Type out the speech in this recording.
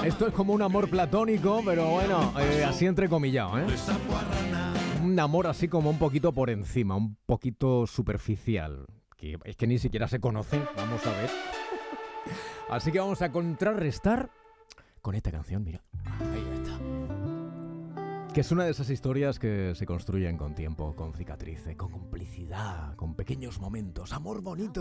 Esto es como un amor platónico, pero bueno, así entrecomillado, ¿eh? Un amor así como un poquito por encima, un poquito superficial. Que es que ni siquiera se conocen, vamos a ver. Así que vamos a contrarrestar con esta canción, mira. Ahí está. Que es una de esas historias que se construyen con tiempo, con cicatrices, con complicidad, con pequeños momentos. Amor bonito.